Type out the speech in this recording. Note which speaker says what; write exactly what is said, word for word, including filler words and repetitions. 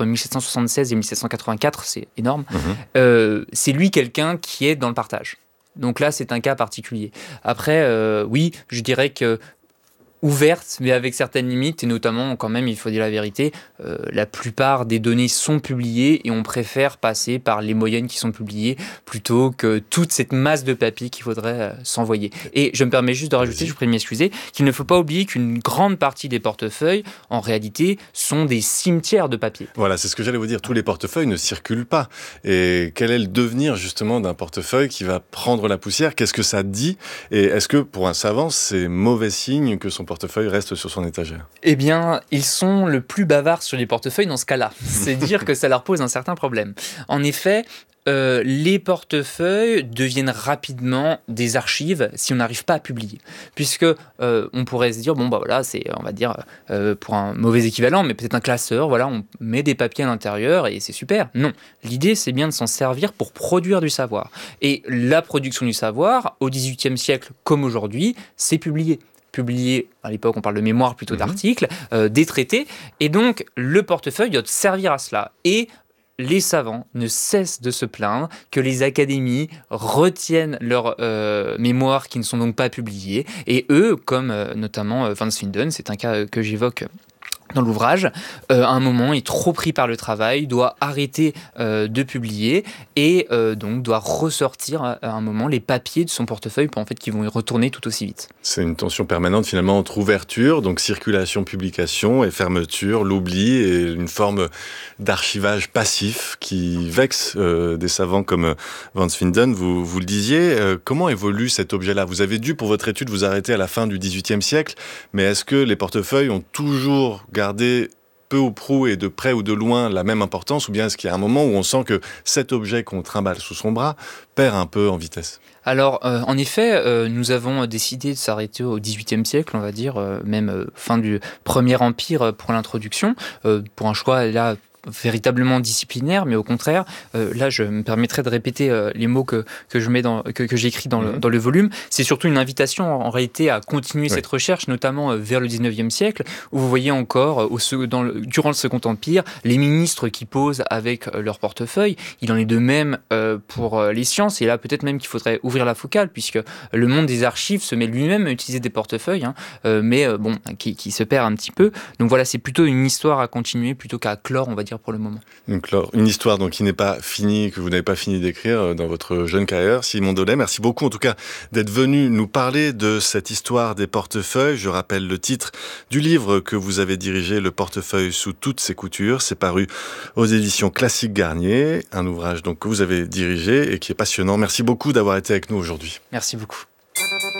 Speaker 1: entre mille sept cent soixante-seize et mille sept cent quatre-vingt-quatre, c'est énorme. Mmh. Euh, c'est lui quelqu'un qui est dans le partage. Donc là, c'est un cas particulier. Après, euh, oui, je dirais que ouverte, mais avec certaines limites, et notamment, quand même, il faut dire la vérité, euh, la plupart des données sont publiées et on préfère passer par les moyennes qui sont publiées plutôt que toute cette masse de papier qu'il faudrait euh, s'envoyer. Et je me permets juste de rajouter, je vous prie de m'excuser, qu'il ne faut pas oublier qu'une grande partie des portefeuilles, en réalité, sont des cimetières de papier.
Speaker 2: Voilà, c'est ce que j'allais vous dire, tous les portefeuilles ne circulent pas. Et quel est le devenir, justement, d'un portefeuille qui va prendre la poussière ? Qu'est-ce que ça dit ? Et est-ce que, pour un savant, c'est mauvais signe que son portefeuille reste sur son étagère ?
Speaker 1: Eh bien, ils sont le plus bavards sur les portefeuilles dans ce cas-là. C'est dire que ça leur pose un certain problème. En effet, euh, les portefeuilles deviennent rapidement des archives si on n'arrive pas à publier. Puisque euh, on pourrait se dire, bon, bah voilà, c'est, on va dire, euh, pour un mauvais équivalent, mais peut-être un classeur, voilà, on met des papiers à l'intérieur et c'est super. Non, l'idée, c'est bien de s'en servir pour produire du savoir. Et la production du savoir, au dix-huitième siècle comme aujourd'hui, c'est publié. Publié, à l'époque on parle de mémoire plutôt mmh. d'articles, euh, des traités, et donc le portefeuille doit servir à cela. Et les savants ne cessent de se plaindre que les académies retiennent leurs euh, mémoires qui ne sont donc pas publiées, et eux, comme euh, notamment euh, Van Swinden, c'est un cas euh, que j'évoque dans l'ouvrage, euh, à un moment est trop pris par le travail, doit arrêter euh, de publier et euh, donc doit ressortir à, à un moment les papiers de son portefeuille pour en fait qu'ils vont y retourner tout aussi vite.
Speaker 2: C'est une tension permanente finalement entre ouverture, donc circulation, publication et fermeture, l'oubli et une forme d'archivage passif qui vexe euh, des savants comme Van Swinden. Vous, vous le disiez, euh, comment évolue cet objet-là ? Vous avez dû pour votre étude vous arrêter à la fin du dix-huitième siècle, mais est-ce que les portefeuilles ont toujours garder peu ou prou et de près ou de loin la même importance, ou bien est-ce qu'il y a un moment où on sent que cet objet qu'on trimballe sous son bras perd un peu en vitesse ?
Speaker 1: Alors, euh, en effet, euh, nous avons décidé de s'arrêter au dix-huitième siècle, on va dire, euh, même euh, fin du Premier Empire pour l'introduction, euh, pour un choix là véritablement disciplinaire, mais au contraire, euh, là je me permettrai de répéter euh, les mots que, que je mets dans, que, que j'écris dans le, dans le volume. C'est surtout une invitation en, en réalité à continuer oui. cette recherche, notamment euh, vers le dix-neuvième siècle, où vous voyez encore, euh, au, dans le, durant le Second Empire, les ministres qui posent avec euh, leur portefeuille. Il en est de même euh, pour euh, les sciences, et là peut-être même qu'il faudrait ouvrir la focale, puisque le monde des archives se met lui-même à utiliser des portefeuilles, hein, euh, mais euh, bon, qui, qui se perd un petit peu. Donc voilà, c'est plutôt une histoire à continuer plutôt qu'à clore, on va dire, pour le moment.
Speaker 2: Donc, une histoire donc, qui n'est pas finie, que vous n'avez pas fini d'écrire dans votre jeune carrière. Simon Daulet, merci beaucoup en tout cas d'être venu nous parler de cette histoire des portefeuilles. Je rappelle le titre du livre que vous avez dirigé, Le portefeuille sous toutes ses coutures. C'est paru aux éditions Classique Garnier, un ouvrage donc, que vous avez dirigé et qui est passionnant. Merci beaucoup d'avoir été avec nous aujourd'hui.
Speaker 1: Merci beaucoup.